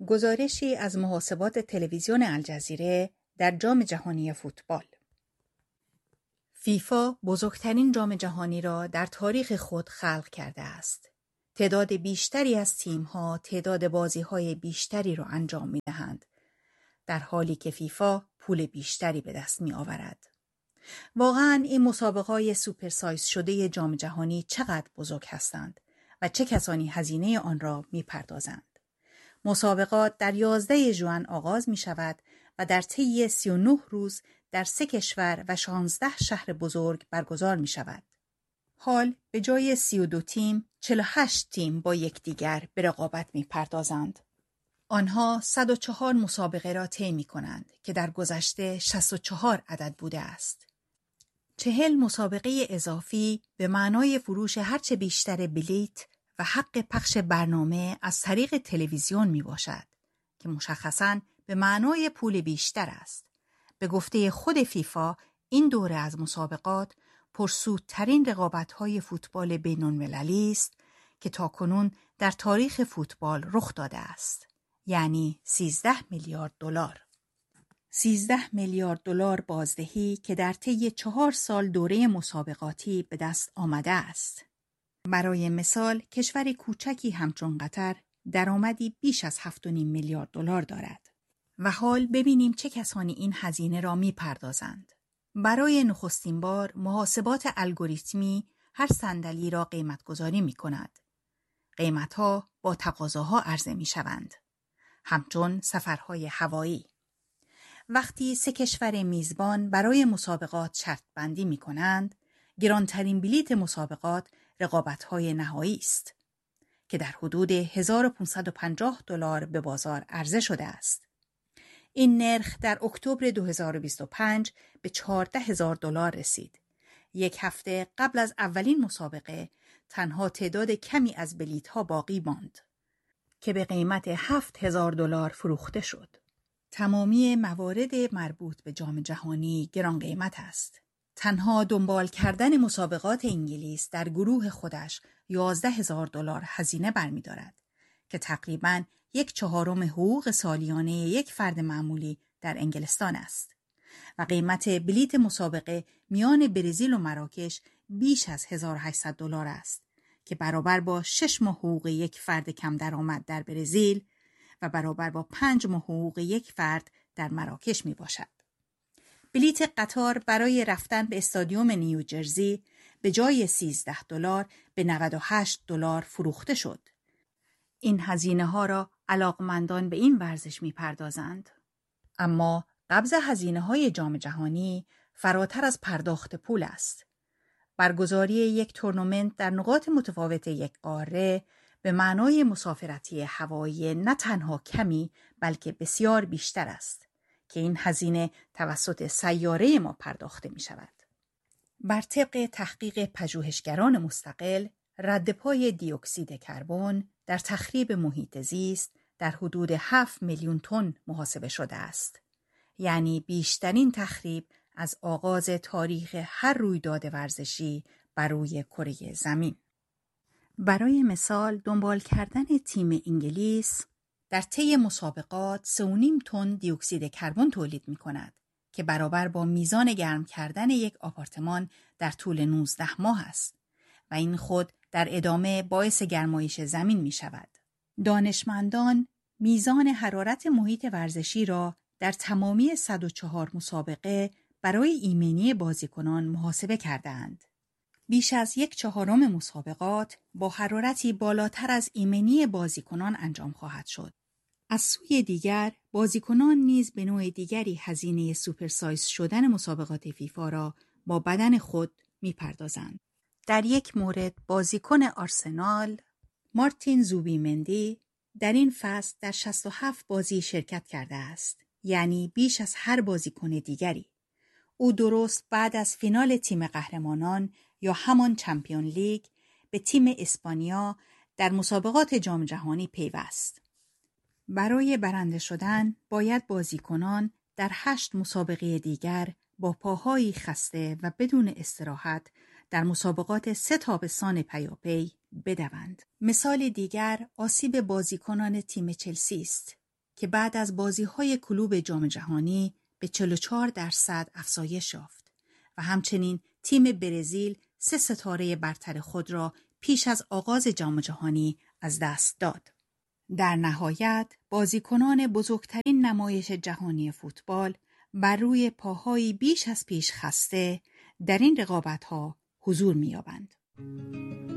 گزارشی از محاسبات تلویزیون الجزیره در جام جهانی فوتبال. فیفا بزرگترین جام جهانی را در تاریخ خود خلق کرده است. تعداد بیشتری از تیم‌ها تعداد بازی‌های بیشتری را انجام می‌دهند، در حالی که فیفا پول بیشتری به دست می‌آورد. واقعاً این مسابقه‌های سوپرسایز شده جام جهانی چقدر بزرگ هستند و چه کسانی هزینه آن را می‌پردازند. مسابقات در 11 ژوئن آغاز می شود و در طی 39 روز در 3 کشور و 16 شهر بزرگ برگزار می شود. حال به جای 32 تیم، 48 تیم با یکدیگر به رقابت می پردازند. آنها 104 مسابقه را طی می کنند که در گذشته 64 عدد بوده است. 40 مسابقه اضافی به معنای فروش هرچه بیشتر بلیت و حق پخش برنامه از طریق تلویزیون می باشد که مشخصاً به معنای پول بیشتر است. به گفته خود فیفا این دوره از مسابقات پرسودترین رقابت‌های فوتبال بین‌المللی است که تاکنون در تاریخ فوتبال رخ داده است. یعنی 13 میلیارد دلار. 13 میلیارد دلار بازدهی که در طی 4 سال دوره مسابقاتی به دست آمده است. برای مثال کشور کوچکی همچون قطر درآمدی بیش از 7.5 میلیارد دلار دارد. و حال ببینیم چه کسانی این هزینه را می‌پردازند. برای نخستین بار محاسبات الگوریتمی هر صندلی را قیمت‌گذاری می‌کند. قیمت‌ها با تقاضاها عرضه می‌شوند، همچون سفرهای هوایی. وقتی 3 کشور میزبان برای مسابقات شرط بندی می‌کنند، گرانترین بلیت مسابقات رقابت‌های نهایی است که در حدود 1550 دلار به بازار عرضه شده است. این نرخ در اکتبر 2025 به 14,000 دلار رسید. یک هفته قبل از اولین مسابقه تنها تعداد کمی از بلیط‌ها باقی ماند که به قیمت 7,000 دلار فروخته شد. تمامی موارد مربوط به جام جهانی گران قیمت است. تنها دنبال کردن مسابقات انگلیس در گروه خودش 11,000 دلار هزینه برمی‌دارد که تقریباً 1/4 حقوق سالیانه یک فرد معمولی در انگلستان است و قیمت بلیت مسابقه میان برزیل و مراکش بیش از 1800 دلار است که برابر با 6 ماه حقوق یک فرد کم درآمد در برزیل و برابر با 5 ماه حقوق یک فرد در مراکش می باشد. بلیت قطار برای رفتن به استادیوم نیوجرسی به جای 13 دلار به 98 دلار فروخته شد. این هزینه ها را علاقمندان به این ورزش می پردازند. اما قبض هزینه های جام جهانی فراتر از پرداخت پول است. برگزاری یک تورنمنت در نقاط متفاوت یک قاره به معنای مسافرتی هوایی نه تنها کمی بلکه بسیار بیشتر است که این هزینه توسط سیاره ما پرداخته می شود. بر طبق تحقیق پژوهشگران مستقل، ردپای دی اکسید کربن در تخریب محیط زیست در حدود 7 میلیون تن محاسبه شده است. یعنی بیشترین تخریب از آغاز تاریخ هر رویداد ورزشی بر روی کره زمین. برای مثال دنبال کردن تیم انگلیس در طی مسابقات 3.5 تن دی اکسید کربن تولید می کند که برابر با میزان گرم کردن یک آپارتمان در طول 19 ماه است و این خود در ادامه باعث گرمایش زمین می شود. دانشمندان میزان حرارت محیط ورزشی را در تمامی 104 مسابقه برای ایمنی بازیکنان محاسبه کردند. بیش از 1/4 مسابقات با حرارتی بالاتر از ایمنی بازیکنان انجام خواهد شد. از سوی دیگر بازیکنان نیز به نوع دیگری هزینه سوپرسایز شدن مسابقات فیفا را با بدن خود می‌پردازند. در یک مورد بازیکن آرسنال مارتین زوبیمندی در این فصل در 67 بازی شرکت کرده است، یعنی بیش از هر بازیکن دیگری. او درست بعد از فینال تیم قهرمانان یا همان چمپیون لیگ به تیم اسپانیا در مسابقات جام جهانی پیوست. برای برنده شدن باید بازیکنان در 8 مسابقه دیگر با پاهایی خسته و بدون استراحت در مسابقات 3 تابستان پیاپی بدوند. مثال دیگر آسیب بازیکنان تیم چلسی است که بعد از بازی‌های کلوب جام جهانی به 44% افزایش یافت و همچنین تیم برزیل 3 ستاره برتر خود را پیش از آغاز جام جهانی از دست داد. در نهایت بازیکنان بزرگترین نمایش جهانی فوتبال بر روی پاهایی بیش از پیش خسته در این رقابت‌ها حضور می‌یابند.